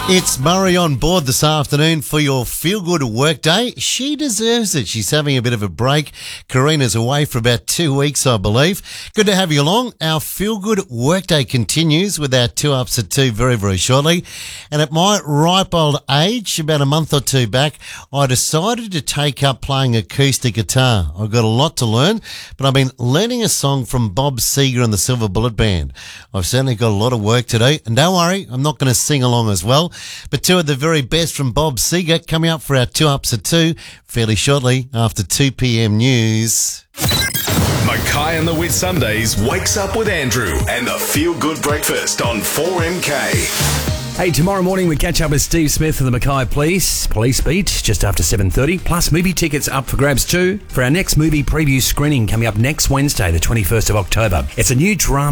It's Murray on board this afternoon for your feel-good workday. She deserves it. She's having a bit of a break. Karina's away for about 2 weeks, I believe. Good to have you along. Our feel-good workday continues with our 2 Ups at 2 very, very shortly. And at my ripe old age, about a month or two back, I decided to take up playing acoustic guitar. I've got a lot to learn, but I've been learning a song from Bob Seger and the Silver Bullet Band. I've certainly got a lot of work to do. And don't worry, I'm not going to sing along as well. But 2 of the very best from Bob Seger coming up for our 2 Ups at 2 fairly shortly after 2 p.m. news. Mackay and the Whitsundays wakes up with Andrew and the Feel Good Breakfast on 4MK. Hey, tomorrow morning we catch up with Steve Smith of the Mackay Police Beat just after 7:30. Plus movie tickets up for grabs too for our next movie preview screening coming up next Wednesday, the 21st of October. It's a new drama